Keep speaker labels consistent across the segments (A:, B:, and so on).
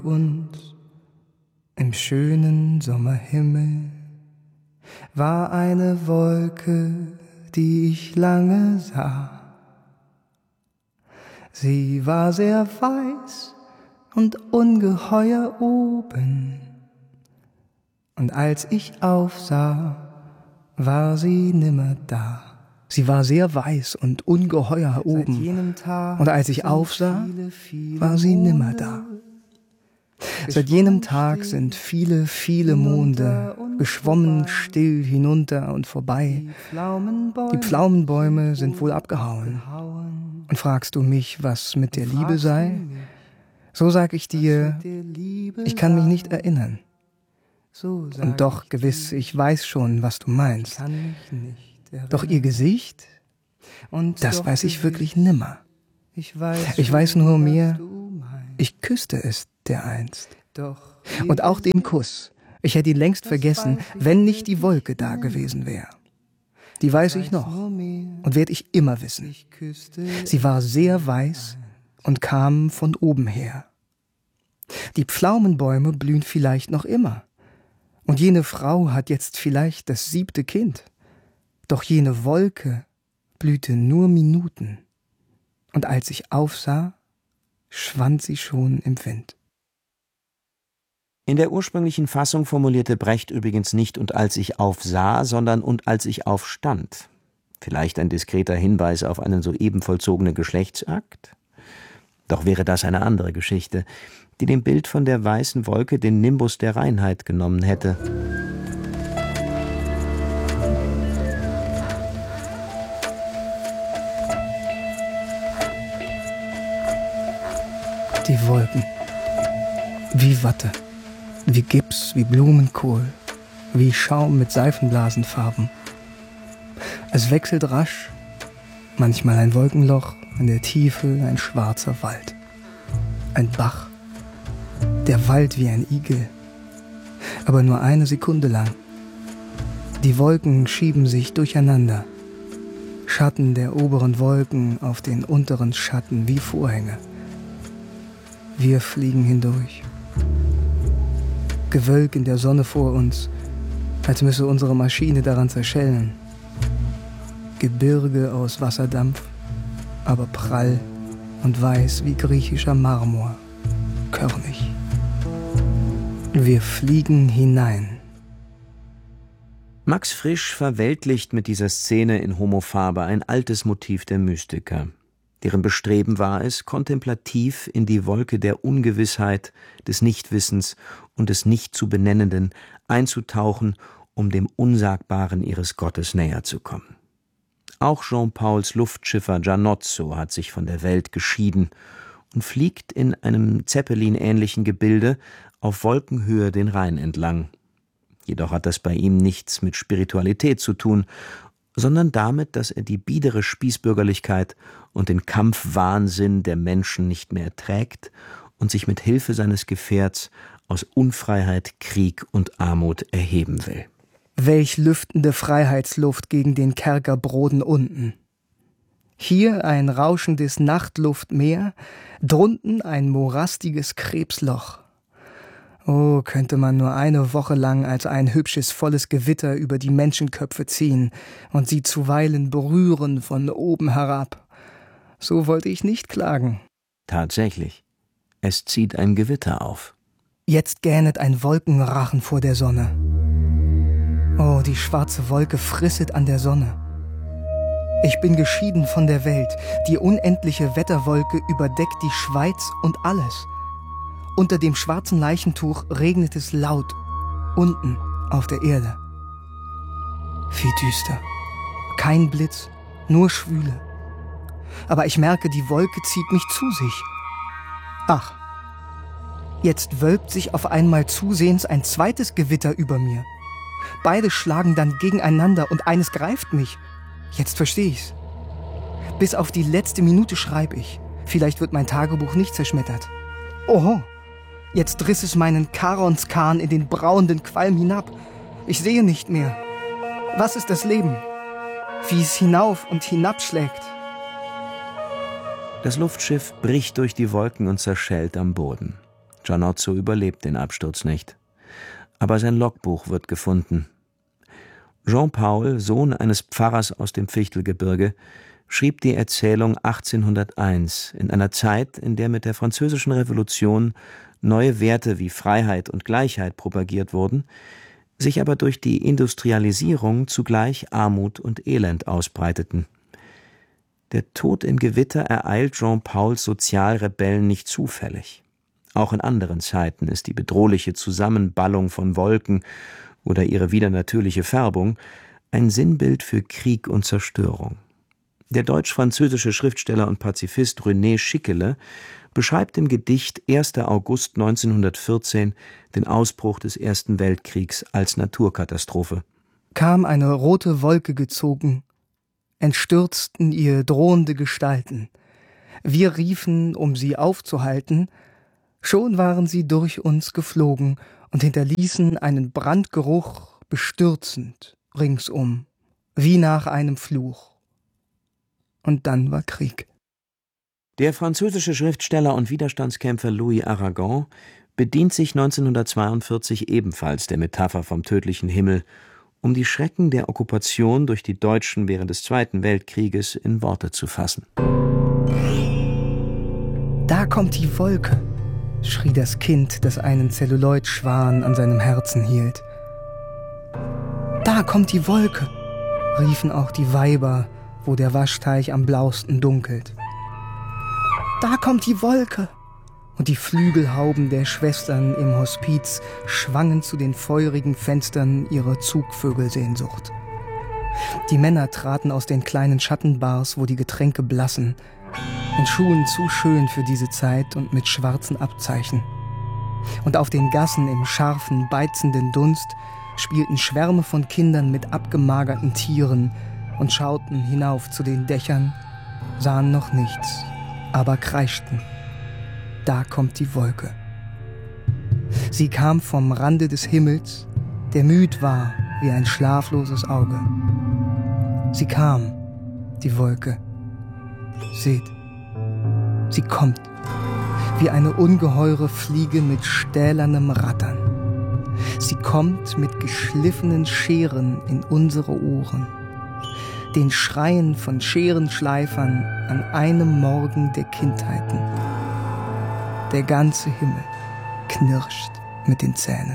A: Und im schönen Sommerhimmel war eine Wolke, die ich lange sah. Sie war sehr weiß und ungeheuer oben, und als ich aufsah, war sie nimmer da. Sie war sehr weiß und ungeheuer oben, und als ich aufsah, war sie nimmer da. Seit jenem Tag sind viele, viele Monde geschwommen still hinunter und vorbei. Die Pflaumenbäume sind wohl abgehauen. Und fragst du mich, was mit der Liebe sei? So sag ich dir, ich kann mich nicht erinnern. Und doch gewiss, ich weiß schon, was du meinst. Doch ihr Gesicht, das weiß ich wirklich nimmer. Ich weiß nur mehr, ich küsste es dereinst. Und auch den Kuss, ich hätte ihn längst vergessen, wenn nicht die Wolke da gewesen wäre. Die weiß ich noch und werd ich immer wissen. Sie war sehr weiß und kam von oben her. Die Pflaumenbäume blühen vielleicht noch immer. Und jene Frau hat jetzt vielleicht das 7. Kind. Doch jene Wolke blühte nur Minuten. Und als ich aufsah, schwand sie schon im Wind.
B: In der ursprünglichen Fassung formulierte Brecht übrigens nicht „und als ich aufsah", sondern „und als ich aufstand". Vielleicht ein diskreter Hinweis auf einen soeben vollzogenen Geschlechtsakt? Doch wäre das eine andere Geschichte, die dem Bild von der weißen Wolke den Nimbus der Reinheit genommen hätte.
A: Die Wolken, wie Watte, wie Gips, wie Blumenkohl, wie Schaum mit Seifenblasenfarben. Es wechselt rasch, manchmal ein Wolkenloch, in der Tiefe ein schwarzer Wald. Ein Bach, der Wald wie ein Igel, aber nur eine Sekunde lang. Die Wolken schieben sich durcheinander, Schatten der oberen Wolken auf den unteren Schatten wie Vorhänge. Wir fliegen hindurch. Gewölk in der Sonne vor uns, als müsse unsere Maschine daran zerschellen. Gebirge aus Wasserdampf, aber prall und weiß wie griechischer Marmor, körnig. Wir fliegen hinein.
B: Max Frisch verweltlicht mit dieser Szene in Homo Faber ein altes Motiv der Mystiker, deren Bestreben war es, kontemplativ in die Wolke der Ungewissheit, des Nichtwissens und des Nicht-zu-Benennenden einzutauchen, um dem Unsagbaren ihres Gottes näher zu kommen. Auch Jean-Pauls Luftschiffer Giannozzo hat sich von der Welt geschieden und fliegt in einem Zeppelin-ähnlichen Gebilde auf Wolkenhöhe den Rhein entlang. Jedoch hat das bei ihm nichts mit Spiritualität zu tun, sondern damit, dass er die biedere Spießbürgerlichkeit und den Kampfwahnsinn der Menschen nicht mehr erträgt und sich mit Hilfe seines Gefährts aus Unfreiheit, Krieg und Armut erheben will.
A: Welch lüftende Freiheitsluft gegen den Kerkerbroden unten. Hier ein rauschendes Nachtluftmeer, drunten ein morastiges Krebsloch. Oh, könnte man nur eine Woche lang als ein hübsches, volles Gewitter über die Menschenköpfe ziehen und sie zuweilen berühren von oben herab. So wollte ich nicht klagen.
B: Tatsächlich, es zieht ein Gewitter auf.
A: Jetzt gähnet ein Wolkenrachen vor der Sonne. Oh, die schwarze Wolke frisset an der Sonne. Ich bin geschieden von der Welt. Die unendliche Wetterwolke überdeckt die Schweiz und alles. Unter dem schwarzen Leichentuch regnet es laut, unten auf der Erde. Wie düster. Kein Blitz, nur Schwüle. Aber ich merke, die Wolke zieht mich zu sich. Ach, jetzt wölbt sich auf einmal zusehends ein zweites Gewitter über mir. Beide schlagen dann gegeneinander und eines greift mich. Jetzt verstehe ich's. Bis auf die letzte Minute schreibe ich. Vielleicht wird mein Tagebuch nicht zerschmettert. Oho, jetzt riss es meinen Charons-Kahn in den brauenden Qualm hinab. Ich sehe nicht mehr. Was ist das Leben? Wie es hinauf und hinabschlägt.
B: Das Luftschiff bricht durch die Wolken und zerschellt am Boden. Giannozzo überlebt den Absturz nicht. Aber sein Logbuch wird gefunden. Jean-Paul, Sohn eines Pfarrers aus dem Fichtelgebirge, schrieb die Erzählung 1801, in einer Zeit, in der mit der Französischen Revolution neue Werte wie Freiheit und Gleichheit propagiert wurden, sich aber durch die Industrialisierung zugleich Armut und Elend ausbreiteten. Der Tod im Gewitter ereilt Jean-Pauls Sozialrebellen nicht zufällig. Auch in anderen Zeiten ist die bedrohliche Zusammenballung von Wolken oder ihre widernatürliche Färbung ein Sinnbild für Krieg und Zerstörung. Der deutsch-französische Schriftsteller und Pazifist René Schickele beschreibt im Gedicht 1. August 1914 den Ausbruch des Ersten Weltkriegs als Naturkatastrophe.
A: Kam eine rote Wolke gezogen, entstürzten ihr drohende Gestalten. Wir riefen, um sie aufzuhalten, schon waren sie durch uns geflogen und hinterließen einen Brandgeruch bestürzend ringsum, wie nach einem Fluch. Und dann war Krieg.
B: Der französische Schriftsteller und Widerstandskämpfer Louis Aragon bedient sich 1942 ebenfalls der Metapher vom tödlichen Himmel, um die Schrecken der Okkupation durch die Deutschen während des Zweiten Weltkrieges in Worte zu fassen.
A: Da kommt die Wolke, schrie das Kind, das einen Zelluloidschwan an seinem Herzen hielt. Da kommt die Wolke, riefen auch die Weiber, wo der Waschteich am blausten dunkelt. Da kommt die Wolke! Und die Flügelhauben der Schwestern im Hospiz schwangen zu den feurigen Fenstern ihre Zugvögelsehnsucht. Die Männer traten aus den kleinen Schattenbars, wo die Getränke blassen, in Schuhen zu schön für diese Zeit und mit schwarzen Abzeichen. Und auf den Gassen im scharfen, beizenden Dunst spielten Schwärme von Kindern mit abgemagerten Tieren und schauten hinauf zu den Dächern, sahen noch nichts, aber kreischten. Da kommt die Wolke. Sie kam vom Rande des Himmels, der müd war wie ein schlafloses Auge. Sie kam, die Wolke. Seht, sie kommt, wie eine ungeheure Fliege mit stählernem Rattern. Sie kommt mit geschliffenen Scheren in unsere Ohren, den Schreien von Scherenschleifern an einem Morgen der Kindheiten. Der ganze Himmel knirscht mit den Zähnen.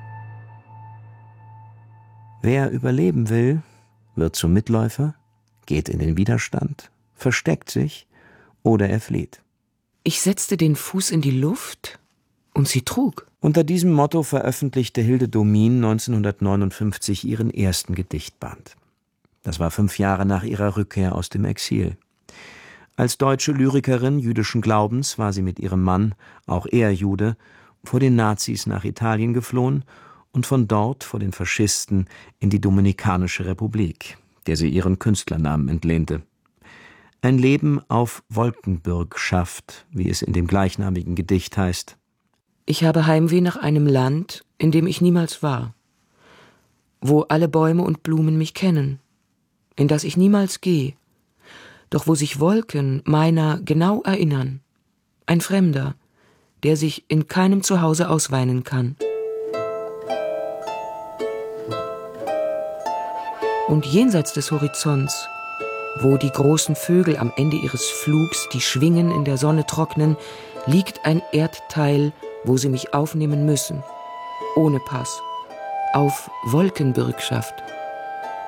B: Wer überleben will, wird zum Mitläufer, geht in den Widerstand, versteckt sich oder er flieht.
C: Ich setzte den Fuß in die Luft und sie trug.
B: Unter diesem Motto veröffentlichte Hilde Domin 1959 ihren ersten Gedichtband. Das war 5 Jahre nach ihrer Rückkehr aus dem Exil. Als deutsche Lyrikerin jüdischen Glaubens war sie mit ihrem Mann, auch er Jude, vor den Nazis nach Italien geflohen und von dort vor den Faschisten in die Dominikanische Republik, der sie ihren Künstlernamen entlehnte. Ein Leben auf Wolkenbürgschaft, wie es in dem gleichnamigen Gedicht heißt.
C: Ich habe Heimweh nach einem Land, in dem ich niemals war, wo alle Bäume und Blumen mich kennen, in das ich niemals gehe, doch wo sich Wolken meiner genau erinnern, ein Fremder, der sich in keinem Zuhause ausweinen kann. Und jenseits des Horizonts, wo die großen Vögel am Ende ihres Flugs die Schwingen in der Sonne trocknen, liegt ein Erdteil, wo sie mich aufnehmen müssen, ohne Pass, auf Wolkenbürgschaft.